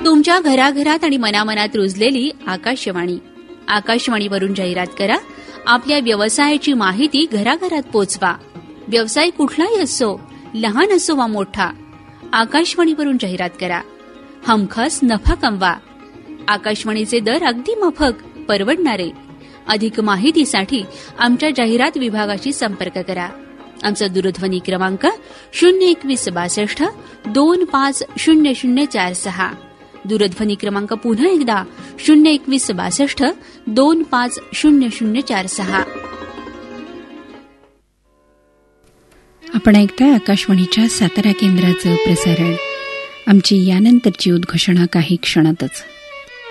तुमच्या घराघरात आणि मनामनात रुजलेली आकाशवाणी. आकाशवाणीवरून जाहिरात करा. आपल्या व्यवसायाची माहिती घराघरात पोचवा. व्यवसाय कुठलाही असो, लहान असो वा मोठा, आकाशवाणीवरून जाहिरात करा. हमखास नफा कमवा. आकाशवाणीचे दर अगदी माफक, परवडणारे. अधिक माहितीसाठी आमच्या जाहिरात विभागाशी संपर्क करा. आमचा दूरध्वनी क्रमांक 02162 250046. दूरध्वनी क्रमांक पुन्हा एकदा 02162 250046. आपण ऐकताय आकाशवाणीच्या सातारा केंद्राचं प्रसारण. आमची यानंतरची उद्घोषणा काही क्षणातच.